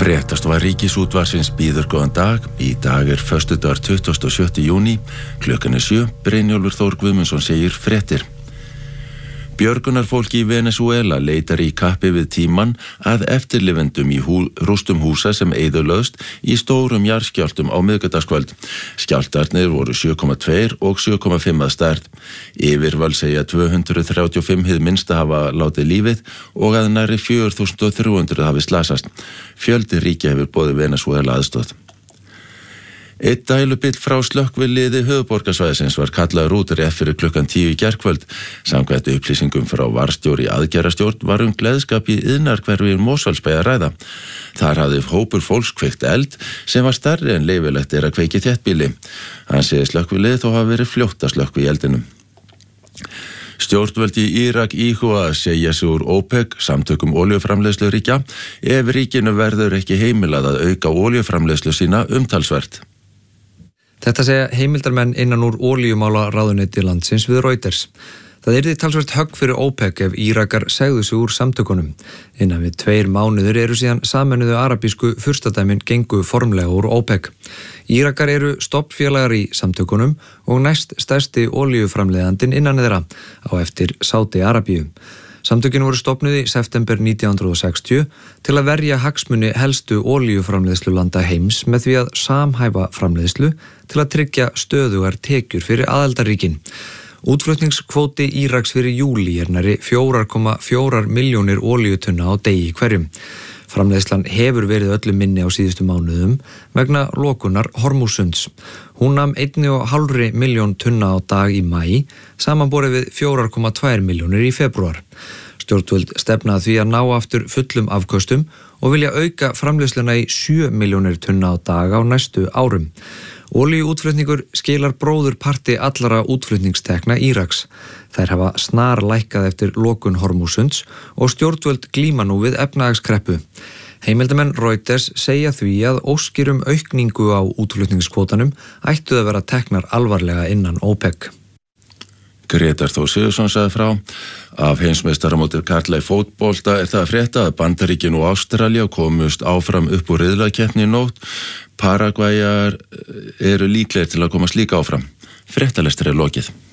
Fréttastofa Ríkisútvarpsins býður góðan dag. Í dag föstudagur 27. júní, klukkan 7. Brynjólfur Þór Guðmundsson segir fréttir. Björgunarfólki í Venesúela leitar í kappi við tímann að eftirlifendum í rústum húsa sem eyðilögðust í stórum jarðskjálftum á miðvikudagskvöld. Skjálftarnir voru 7,2 og 7,5 að stærð. Yfirvöld segja 235 hið minnsta hafa látið lífið og að nærri 4.300 hafi slasast. Fjöldi ríkja hefur boðið Venesúela aðstoð. Einn dælubill frá slökkviliði höfuðborgarsvæðisins var kallaður út rétt fyrir klukkan 10 í gærkvöld. Samkvæmt upplýsingum frá varðstjóri aðgerðarstjórn var gleðskap í iðnaðarhverfi Mosfellsbæ að ræða. Þar hafði hópur fólks kveikt eld sem var stærri en leyfilegt að kveikja í þéttbýli. Hann segir slökkviliðið þó hafa verið fljótt að slökkva í eldinum. Stjórnvöld í Írak íhuga að segja sig úr OPEC, samtökum olíuframleiðsluríkja, ef ríkinu verður ekki heimilað að auka olíuframleiðslu sína umtalsvert. Þetta segja heimildarmenn innan úr olíumála ráðuneyti landsins við Reuters. Það yrði talsvert högg fyrir OPEC ef Írakar segðu sig úr samtökunum. Innan við 2 mánuðir eru síðan Sameinuðu arabísku furstadæmin gengu formlega úr OPEC. Írakar eru stofnfélagar í samtökunum og næst stærsti olíuframleiðandinn innan þeirra á eftir Sádi-Arabíu. Samtökin voru stofnuð í september 1960 til að verja hagsmuni helstu olíuframleiðslulanda heims með því að samhæfa framleiðslu til að tryggja stöðugar tekjur fyrir aðildarríkin. Útflutningskvóti Íraks fyrir júlí nærri 4,4 milljónir olíutunna á degi hverjum. Framleiðslan hefur verið öllu minni á síðustu mánuðum vegna lokunar Hormúsunds. Hún nam 1,5 milljón tunna á dag í maí, samanborið við 4,2 milljónir í febrúar. Stjórnvöld stefna því að ná aftur fullum afköstum og vilja auka framleiðsluna í 7 milljónir tunna á dag á næstu árum. Olíuútflutningur skilar bróðurparti allara útflutningstekna Íraks. Þær hafa snar lækkað eftir lokun Hormúsunds og stjórnvöld glíma nú við efnahagskreppu. Heimildamenn Reuters segja því að óskir aukningu á útflutningskvótanum ættu að vera teknar alvarlega innan OPEC. Grétar Þór Sigurðsson sagði frá. Af heimsmeistaramóti karla í fótbolta það að frétta að Bandaríkin og Ástralía komust áfram upp úr riðlakeppni í nótt. Paragvæjar eru líklegir til að komast líka áfram. Fréttalestur lokið.